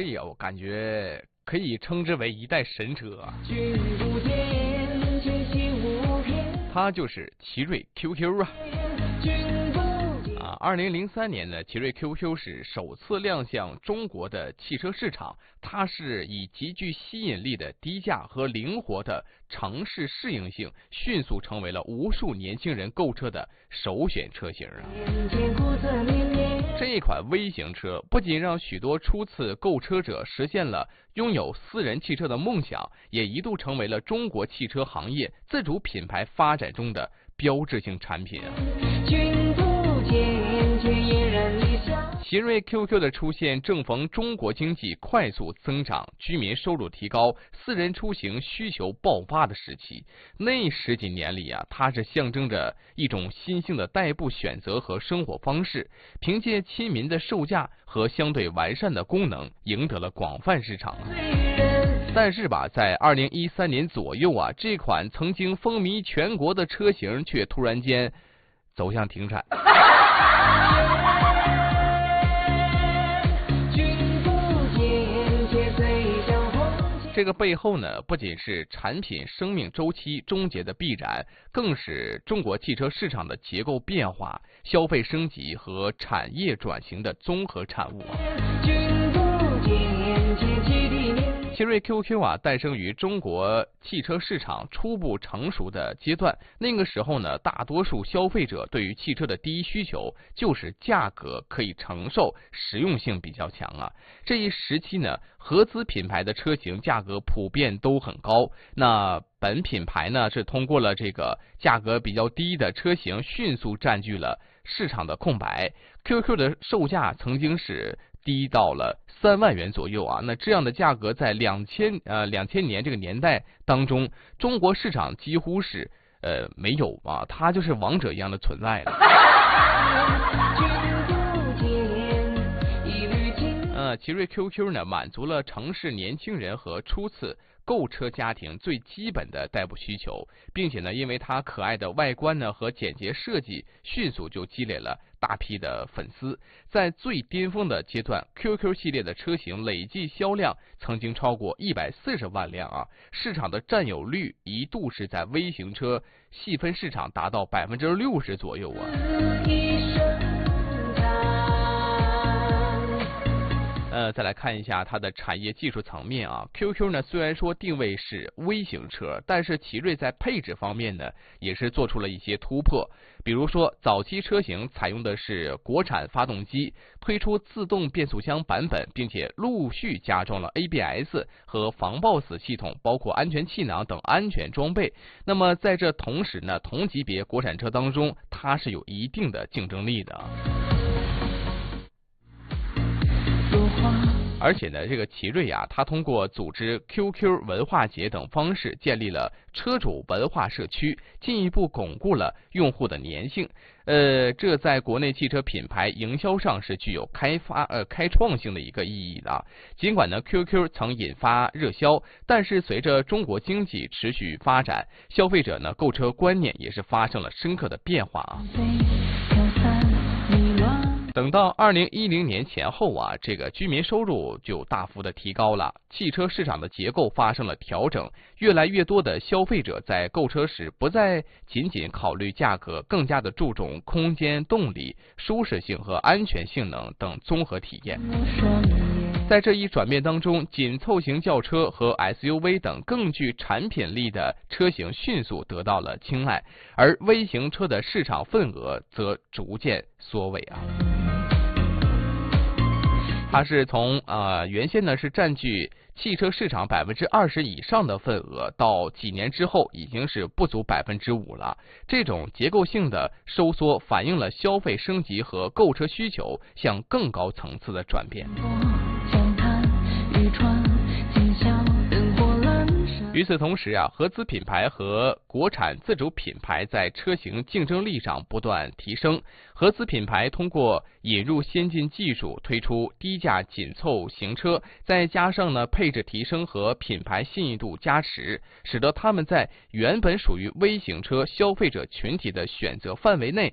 这我感觉可以称之为一代神车啊。它就是奇瑞 QQ 啊。2003年呢，奇瑞 QQ 是首次亮相中国的汽车市场。它是以极具吸引力的低价和灵活的城市适应性，迅速成为了无数年轻人购车的首选车型啊。这一款微型车不仅让许多初次购车者实现了拥有私人汽车的梦想，也一度成为了中国汽车行业自主品牌发展中的标志性产品啊。奇瑞 QQ 的出现正逢中国经济快速增长、居民收入提高、私人出行需求爆发的时期。那10几年里啊，它是象征着一种新兴的代步选择和生活方式，凭借亲民的售价和相对完善的功能，赢得了广泛市场。但是吧，在2013年左右啊，这款曾经风靡全国的车型却突然间走向停产。这个背后呢，不仅是产品生命周期终结的必然，更是中国汽车市场的结构变化、消费升级和产业转型的综合产物。奇瑞 QQ 啊，诞生于中国汽车市场初步成熟的阶段。那个时候呢，大多数消费者对于汽车的第一需求就是价格可以承受，实用性比较强啊。这一时期呢，合资品牌的车型价格普遍都很高。那本品牌呢，是通过了这个价格比较低的车型，迅速占据了市场的空白。QQ 的售价曾经是低到了3万元左右啊，那这样的价格在2000年这个年代当中，中国市场几乎是没有啊，它就是王者一样的存在的。奇瑞 QQ 呢，满足了城市年轻人和初次购车家庭最基本的代步需求，并且呢，因为它可爱的外观呢和简洁设计，迅速就积累了大批的粉丝。在最巅峰的阶段 ，QQ 系列的车型累计销量曾经超过140万辆啊，市场的占有率一度是在微型车细分市场达到60%左右啊。再来看一下它的产业技术层面啊。QQ 呢，虽然说定位是微型车，但是奇瑞在配置方面呢，也是做出了一些突破。比如说，早期车型采用的是国产发动机，推出自动变速箱版本，并且陆续加装了 ABS 和防抱死系统，包括安全气囊等安全装备。那么在这同时呢，同级别国产车当中，它是有一定的竞争力的。而且呢，这个奇瑞啊，它通过组织 QQ 文化节等方式，建立了车主文化社区，进一步巩固了用户的粘性。这在国内汽车品牌营销上是具有开创性的一个意义的啊。尽管呢 QQ 曾引发热销，但是随着中国经济持续发展，消费者呢购车观念也是发生了深刻的变化啊。等到2010年前后啊，这个居民收入就大幅的提高了，汽车市场的结构发生了调整，越来越多的消费者在购车时不再仅仅考虑价格，更加的注重空间、动力、舒适性和安全性能等综合体验。在这一转变当中，紧凑型轿车和 SUV 等更具产品力的车型迅速得到了青睐，而微型车的市场份额则逐渐缩尾啊。它是从原先呢是占据汽车市场20%以上的份额，到几年之后已经是不足5%了。这种结构性的收缩反映了消费升级和购车需求向更高层次的转变。与此同时啊，合资品牌和国产自主品牌在车型竞争力上不断提升。合资品牌通过引入先进技术，推出低价紧凑型车，再加上呢配置提升和品牌信誉度加持，使得他们在原本属于微型车消费者群体的选择范围内